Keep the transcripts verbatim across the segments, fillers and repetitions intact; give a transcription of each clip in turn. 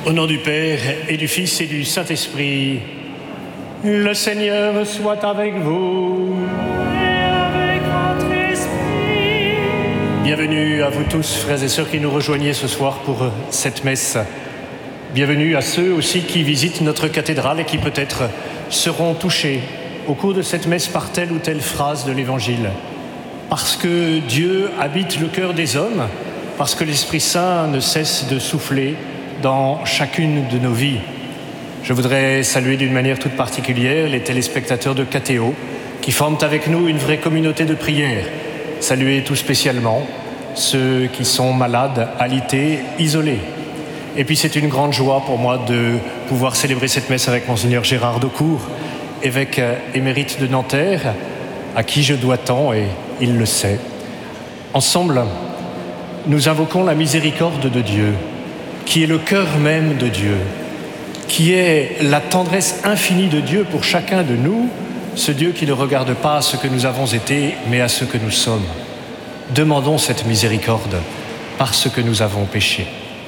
Au nom du Père et du Fils et du Saint-Esprit, le Seigneur soit avec vous. Et avec votre esprit. Bienvenue à vous tous, frères et sœurs, qui nous rejoignez ce soir pour cette messe. Bienvenue à ceux aussi qui visitent notre cathédrale et qui peut-être seront touchés au cours de cette messe par telle ou telle phrase de l'Évangile. Parce que Dieu habite le cœur des hommes, parce que l'Esprit Saint ne cesse de souffler dans chacune de nos vies. Je voudrais saluer d'une manière toute particulière les téléspectateurs de K T O qui forment avec nous une vraie communauté de prière. Saluer tout spécialement ceux qui sont malades, alités, isolés. Et puis c'est une grande joie pour moi de pouvoir célébrer cette messe avec Monseigneur Gérard Daucourt, évêque émérite de Nanterre, à qui je dois tant et il le sait. Ensemble, nous invoquons la miséricorde de Dieu, qui est le cœur même de Dieu, qui est la tendresse infinie de Dieu pour chacun de nous, ce Dieu qui ne regarde pas à ce que nous avons été, mais à ce que nous sommes. Demandons cette miséricorde parce que nous avons péché.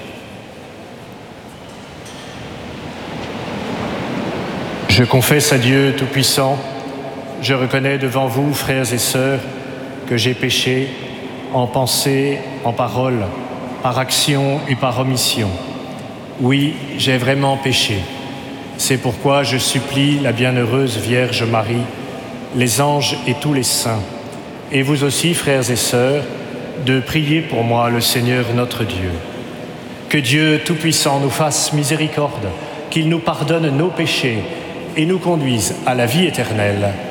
Je confesse à Dieu Tout-Puissant, je reconnais devant vous, frères et sœurs, que j'ai péché en pensée, en parole, par action et par omission. Oui, j'ai vraiment péché. C'est pourquoi je supplie la bienheureuse Vierge Marie, les anges et tous les saints, et vous aussi, frères et sœurs, de prier pour moi le Seigneur notre Dieu. Que Dieu Tout-Puissant nous fasse miséricorde, qu'il nous pardonne nos péchés et nous conduise à la vie éternelle.